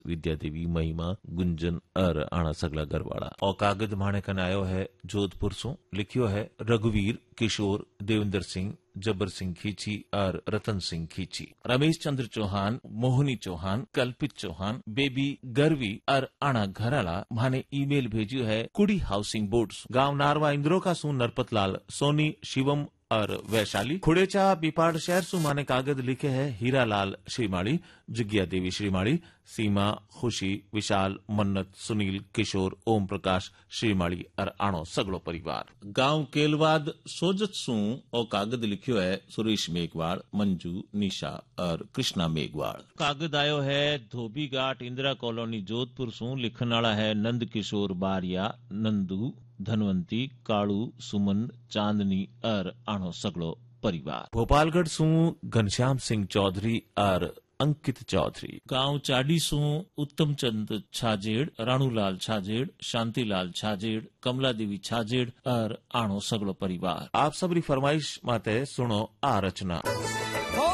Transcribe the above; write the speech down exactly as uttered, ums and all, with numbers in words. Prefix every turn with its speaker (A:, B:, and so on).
A: विद्या देवी महिमा गुंजन और आना सगला गरवाड़ा। और कागज माने कन आयो है जोधपुर सु, लिखियो है रघुवीर किशोर देवेंद्र सिंह जबर सिंह खींची और रतन सिंह खींची। रमेश चंद्र चौहान, मोहनी चौहान, कल्पित चौहान, बेबी गर्वी और आना घराला माने ईमेल भेजियो है कुड़ी हाउसिंग बोर्ड्स गांव नारवा इंद्रो का सू नरपत लाल सोनी शिवम और वैशाली। खुड़ेचा बिपाड़ शहर सु माने कागज लिखे है हीरालाल श्रीमाड़ी, जिज्ञा देवी श्रीमाड़ी, सीमा खुशी विशाल मन्नत सुनील किशोर ओम प्रकाश श्रीमाड़ी और आनो सगड़ो परिवार। गांव केलवाद सोजत सू और कागज लिखियो है सुरेश मेघवाड़, मंजू निशा और कृष्णा मेघवाड़। कागज आयो है धोबी घाट इंदिरा कॉलोनी जोधपुर सू, लिखन वाला है नंद किशोर बारिया, नंदू धनवंती कालू सुमन चांदनी और आनो सगड़ो परिवार। भोपालगढ़ सू घनश्याम सिंह चौधरी और अंकित चौधरी। गांव चाडी सू उत्तम चंद छाजेड़, राणूलाल छाजेड़, शांतिलाल छाजेड़, कमला देवी छाजेड़ और आनो सगड़ो परिवार। आप सबरी फरमाइश माते सुनो आ रचना।